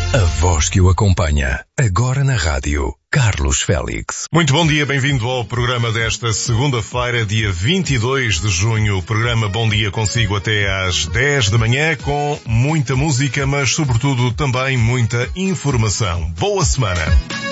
A voz que o acompanha, agora na rádio, Carlos Félix. Muito bom dia, bem-vindo ao programa desta segunda-feira, dia 22 de junho. O programa Bom Dia consigo até às 10 da manhã, com muita música, mas sobretudo também muita informação. Boa semana!